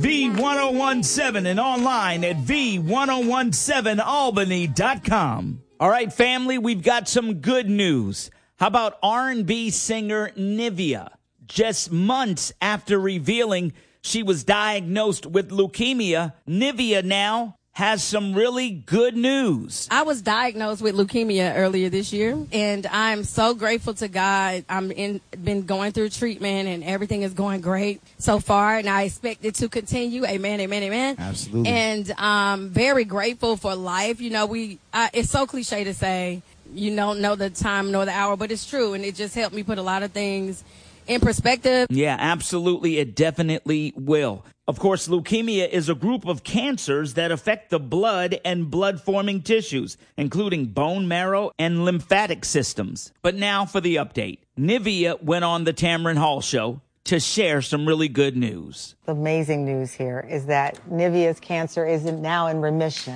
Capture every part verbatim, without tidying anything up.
V ten seventeen and online at V ten seventeen albany dot com. All right, family, we've got some good news. How about R and B singer Nivea? Just months after revealing she was diagnosed with leukemia, Nivea now has some really good news. I was diagnosed with leukemia earlier this year, and I'm so grateful to God. I'm in, been going through treatment, and everything is going great so far, and I expect it to continue. Amen, amen, amen. Absolutely. And I'm very grateful for life. You know, we uh, it's so cliche to say you don't know the time nor the hour, but it's true, and it just helped me put a lot of things in perspective. Yeah, absolutely. It definitely will. Of course, leukemia is a group of cancers that affect the blood and blood-forming tissues, including bone marrow and lymphatic systems. But now for the update. Nivea went on the Tamron Hall Show to share some really good news. The amazing news here is that Nivea's cancer is now in remission.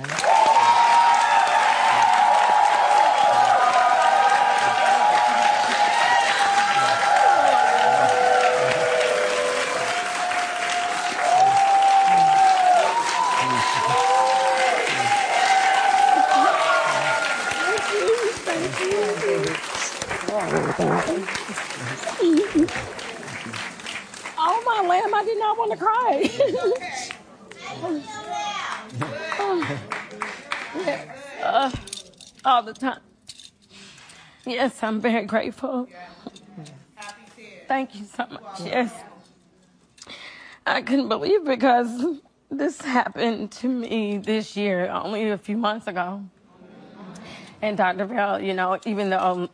Oh, my lamb, I did not want to cry. oh. Yes. uh, all the time. Yes, I'm very grateful. Thank you so much. Yes. I couldn't believe it because this happened to me this year, only a few months ago. And Doctor Bell, you know, even though